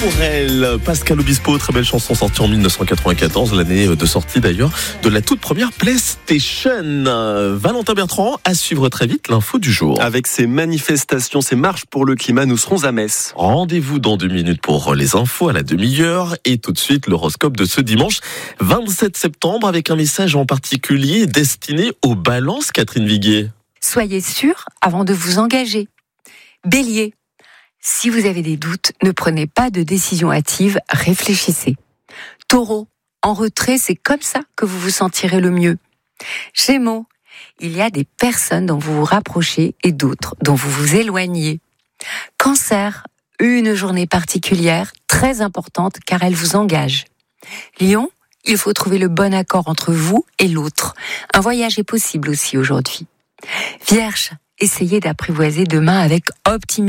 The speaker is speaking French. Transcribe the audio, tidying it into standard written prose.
pour elle. Pascal Obispo, très belle chanson sortie en 1994, l'année de sortie d'ailleurs de la toute première PlayStation. Valentin Bertrand, à suivre très vite l'info du jour. Avec ces manifestations, ces marches pour le climat, nous serons à Metz. Rendez-vous dans 2 minutes pour les infos à la demi-heure et tout de suite l'horoscope de ce dimanche 27 septembre avec un message en particulier destiné aux balances, Catherine Viguier. Soyez sûr avant de vous engager. Bélier, si vous avez des doutes, ne prenez pas de décision hâtive, réfléchissez. Taureau, en retrait, c'est comme ça que vous vous sentirez le mieux. Gémeaux, il y a des personnes dont vous vous rapprochez et d'autres dont vous vous éloignez. Cancer, une journée particulière, très importante car elle vous engage. Lion, il faut trouver le bon accord entre vous et l'autre. Un voyage est possible aussi aujourd'hui. Vierge, essayez d'apprivoiser demain avec optimisme.